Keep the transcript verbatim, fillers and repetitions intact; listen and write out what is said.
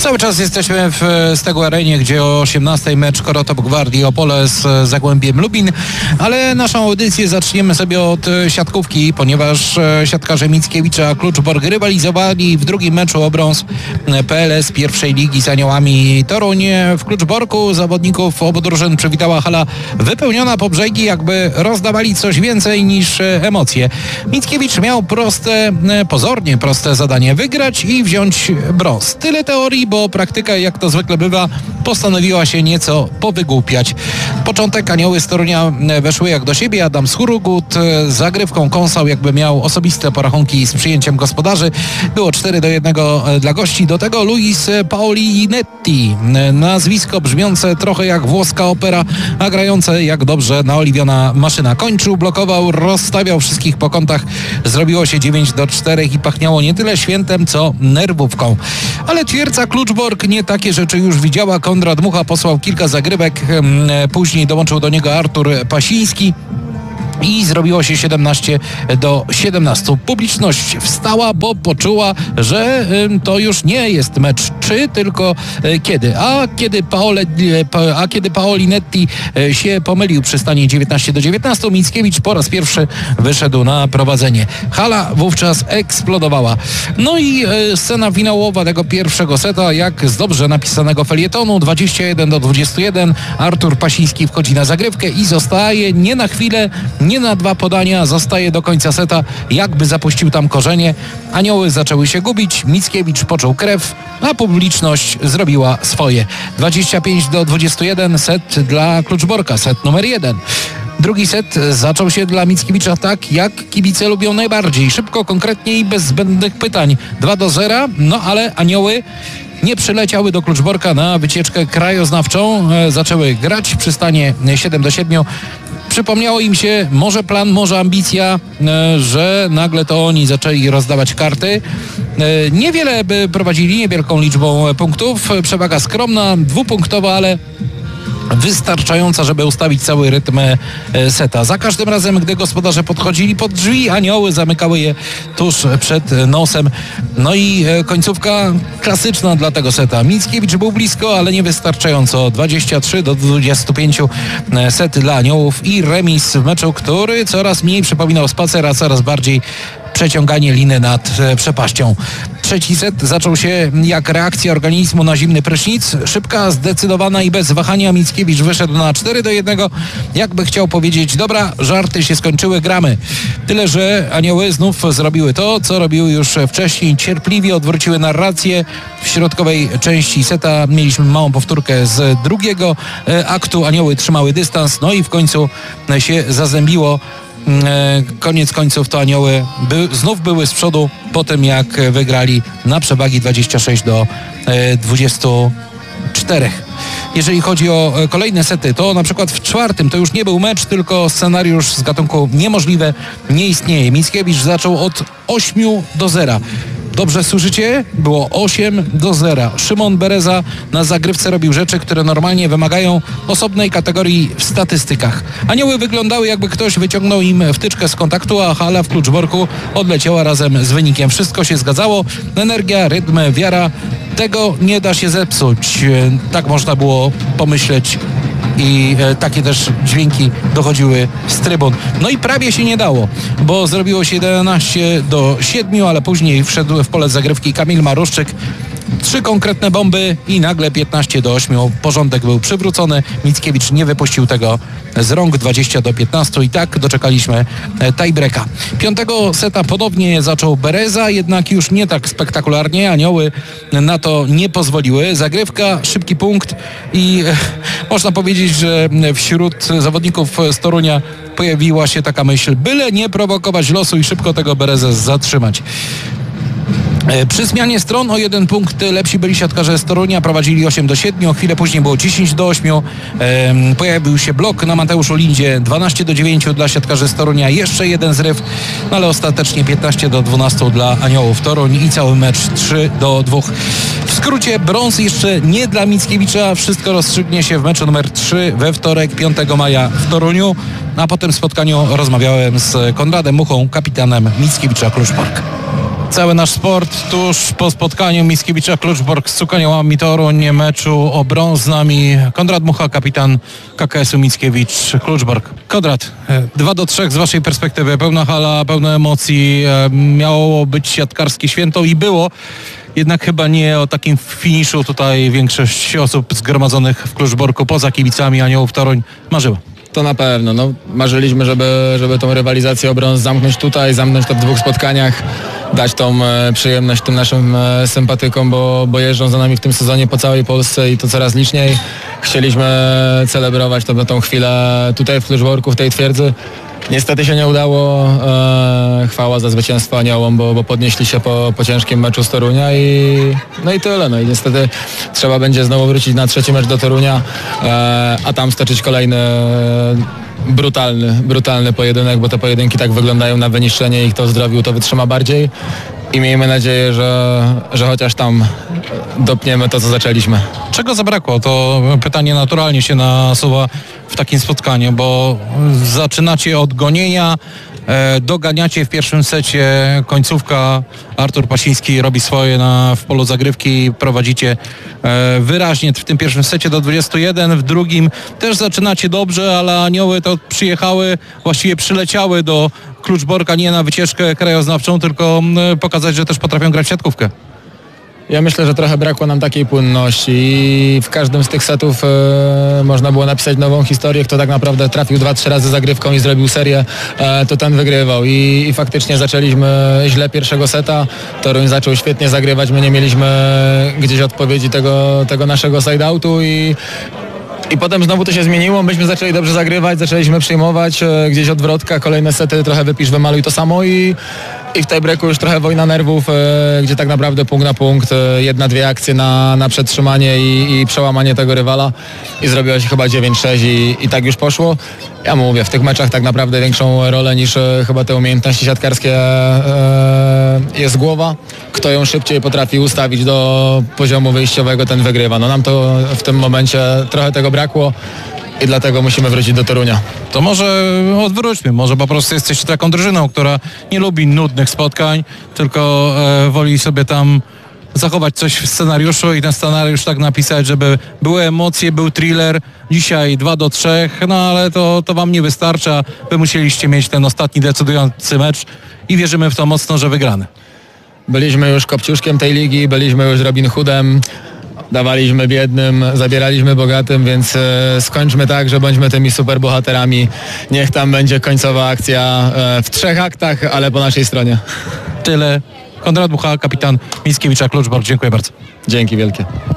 Cały czas jesteśmy w Stegu Arenie, gdzie o osiemnastej mecz Korotop Gwardii Opole z Zagłębiem Lubin, ale naszą audycję zaczniemy sobie od siatkówki, ponieważ siatkarze Mickiewicza Kluczbork rywalizowali w drugim meczu o brąz P L S pierwszej ligi z Aniołami Toruń. W Kluczborku zawodników obu drużyn przywitała hala wypełniona po brzegi, jakby rozdawali coś więcej niż emocje. Mickiewicz miał proste, pozornie proste zadanie: wygrać i wziąć brąz. Tyle teorii, bo praktyka, jak to zwykle bywa, postanowiła się nieco powygłupiać. Początek Anioły z Torunia weszły jak do siebie. Adam Schurugut zagrywką kąsał, jakby miał osobiste porachunki z przyjęciem gospodarzy. Było cztery do jednego dla gości. Do tego Luis Paolinetti, nazwisko brzmiące trochę jak włoska opera, a grające jak dobrze naoliwiona maszyna. Kończył, blokował, rozstawiał wszystkich po kątach. Zrobiło się dziewięć do czterech i pachniało nie tyle świętem, co nerwówką. Ale Twierca Kluczbork nie takie rzeczy już widziała. Konrad Mucha posłał kilka zagrywek, później dołączył do niego Artur Pasiński i zrobiło się siedemnaście do siedemnastu. Publiczność wstała, bo poczuła, że to już nie jest mecz czy, tylko kiedy. A kiedy, Paole, a kiedy Paolinetti się pomylił przy stanie dziewiętnaście do dziewiętnastu, Mickiewicz po raz pierwszy wyszedł na prowadzenie. Hala wówczas eksplodowała. No i scena finałowa tego pierwszego seta, jak z dobrze napisanego felietonu. dwadzieścia jeden do dwudziestu jeden. Artur Pasiński wchodzi na zagrywkę i zostaje nie na chwilę, nie na dwa podania, zostaje do końca seta, jakby zapuścił tam korzenie. Anioły zaczęły się gubić, Mickiewicz poczuł krew, a publiczność zrobiła swoje. dwadzieścia pięć do dwudziestu jeden, set dla Kluczborka, set numer jeden. Drugi set zaczął się dla Mickiewicza tak, jak kibice lubią najbardziej. Szybko, konkretnie i bez zbędnych pytań. dwa do zera, no ale Anioły nie przyleciały do Kluczborka na wycieczkę krajoznawczą. E, zaczęły grać przy stanie siedem do siedmiu. Przypomniało im się może plan, może ambicja, e, że nagle to oni zaczęli rozdawać karty. E, niewiele by prowadzili, niewielką liczbą punktów. Przewaga skromna, dwupunktowa, ale wystarczająca, żeby ustawić cały rytm seta. Za każdym razem, gdy gospodarze podchodzili pod drzwi, Anioły zamykały je tuż przed nosem. No i końcówka klasyczna dla tego seta. Mickiewicz był blisko, ale nie wystarczająco. dwadzieścia trzy do dwudziestu pięciu set dla Aniołów i remis w meczu, który coraz mniej przypominał spacer, a coraz bardziej przeciąganie liny nad przepaścią. Trzeci set zaczął się jak reakcja organizmu na zimny prysznic. Szybka, zdecydowana i bez wahania Mickiewicz wyszedł na cztery do jednego, jakby chciał powiedzieć: dobra, żarty się skończyły, gramy. Tyle że Anioły znów zrobiły to, co robiły już wcześniej. Cierpliwie odwróciły narrację. W środkowej części seta mieliśmy małą powtórkę z drugiego aktu. Anioły trzymały dystans, no i w końcu się zazębiło. Koniec końców to Anioły by, znów były z przodu po tym, jak wygrali na przewagi dwadzieścia sześć do dwudziestu czterech. Jeżeli chodzi o kolejne sety, to na przykład w czwartym to już nie był mecz, tylko scenariusz z gatunku niemożliwe nie istnieje. Mickiewicz zaczął od ośmiu do zera. Dobrze słyszycie? Było osiem do zera. Szymon Bereza na zagrywce robił rzeczy, które normalnie wymagają osobnej kategorii w statystykach. Anioły wyglądały, jakby ktoś wyciągnął im wtyczkę z kontaktu, a hala w Kluczborku odleciała razem z wynikiem. Wszystko się zgadzało. Energia, rytm, wiara. Tego nie da się zepsuć. Tak można było pomyśleć. I e, takie też dźwięki dochodziły z trybun. No i prawie się nie dało, bo zrobiło się jedenaście do siedmiu, ale później wszedł w pole zagrywki Kamil Maruszczyk. Trzy konkretne bomby i nagle piętnaście do ośmiu. Porządek był przywrócony. Mickiewicz nie wypuścił tego z rąk. dwadzieścia do piętnastu i tak doczekaliśmy tiebreaka. Piątego seta ponownie zaczął Bereza, jednak już nie tak spektakularnie. Anioły na to nie pozwoliły. Zagrywka, szybki punkt i e, można powiedzieć, że wśród zawodników z Torunia pojawiła się taka myśl: byle nie prowokować losu i szybko tego Berezę zatrzymać. Przy zmianie stron o jeden punkt lepsi byli siatkarze z Torunia, prowadzili osiem do siedmiu, chwilę później było dziesięć do ośmiu. Ehm, pojawił się blok na Mateuszu Lindzie, dwanaście do dziewięciu dla siatkarzy z Torunia, jeszcze jeden zryw, no ale ostatecznie piętnaście do dwunastu dla Aniołów Toruń i cały mecz trzy do dwóch. W skrócie brąz jeszcze nie dla Mickiewicza, wszystko rozstrzygnie się w meczu numer trzy we wtorek, piątego maja w Toruniu, a po tym spotkaniu rozmawiałem z Konradem Muchą, kapitanem Mickiewicza Kluczbork. Cały nasz sport tuż po spotkaniu Mickiewicza Kluczbork z Cukoniołami Toruń, meczu o brąz z nami Konrad Mucha, kapitan K K S u Mickiewicz Kluczbork. Konrad, dwa do trzech z waszej perspektywy, pełna hala, pełne emocji, miało być siatkarskie święto i było. Jednak chyba nie o takim finiszu tutaj większość osób zgromadzonych w Kluczborku poza kibicami Aniołów Toruń marzyła. To na pewno. No, marzyliśmy, żeby, żeby tą rywalizację o brąz zamknąć tutaj, zamknąć to w dwóch spotkaniach, dać tą e, przyjemność tym naszym e, sympatykom, bo, bo jeżdżą za nami w tym sezonie po całej Polsce i to coraz liczniej. Chcieliśmy celebrować to, tą chwilę tutaj w Kluczborku, w tej twierdzy. Niestety się nie udało. E, chwała za zwycięstwo Aniołom, bo, bo podnieśli się po, po ciężkim meczu z Torunia i no i tyle. No i niestety trzeba będzie znowu wrócić na trzeci mecz do Torunia, e, a tam stoczyć kolejny e, brutalny, brutalny pojedynek, bo te pojedynki tak wyglądają na wyniszczenie i kto zdrowił, to wytrzyma bardziej. I miejmy nadzieję, że, że chociaż tam dopniemy to, co zaczęliśmy. Czego zabrakło? To pytanie naturalnie się nasuwa w takim spotkaniu, bo zaczynacie od gonienia, e, doganiacie w pierwszym secie, końcówka, Artur Pasiński robi swoje na, w polu zagrywki, prowadzicie e, wyraźnie w tym pierwszym secie do dwudziestu jeden, w drugim też zaczynacie dobrze, ale Anioły to przyjechały, właściwie przyleciały do Kluczborka nie na wycieczkę krajoznawczą, tylko e, pokazać, że też potrafią grać w siatkówkę. Ja myślę, że trochę brakło nam takiej płynności i w każdym z tych setów e, można było napisać nową historię. Kto tak naprawdę trafił dwa, trzy razy zagrywką i zrobił serię, e, to ten wygrywał. I, I faktycznie zaczęliśmy źle pierwszego seta. Toruń zaczął świetnie zagrywać, my nie mieliśmy gdzieś odpowiedzi tego, tego naszego side-outu i I potem znowu to się zmieniło, myśmy zaczęli dobrze zagrywać, zaczęliśmy przyjmować, e, gdzieś odwrotka, kolejne sety, trochę wypisz, wymaluj to samo i, i w tej breaku już trochę wojna nerwów, e, gdzie tak naprawdę punkt na punkt, e, jedna, dwie akcje na, na przetrzymanie i, i przełamanie tego rywala i zrobiło się chyba dziewięć sześć i, i tak już poszło. Ja mówię, w tych meczach tak naprawdę większą rolę niż e, chyba te umiejętności siatkarskie e, jest głowa. Kto ją szybciej potrafi ustawić do poziomu wyjściowego, ten wygrywa. No nam to w tym momencie trochę tego brakło i dlatego musimy wrócić do Torunia. To może odwróćmy, może po prostu jesteście taką drużyną, która nie lubi nudnych spotkań, tylko e, woli sobie tam zachować coś w scenariuszu i ten scenariusz tak napisać, żeby były emocje, był thriller. Dzisiaj dwa do trzech, no ale to, to wam nie wystarcza. Wy musieliście mieć ten ostatni decydujący mecz i wierzymy w to mocno, że wygrany. Byliśmy już kopciuszkiem tej ligi, byliśmy już Robin Hoodem, dawaliśmy biednym, zabieraliśmy bogatym, więc e, skończmy tak, że bądźmy tymi superbohaterami. Niech tam będzie końcowa akcja e, w trzech aktach, ale po naszej stronie. Tyle. Konrad Mucha, kapitan Mickiewicza Kluczbork. Dziękuję bardzo. Dzięki wielkie.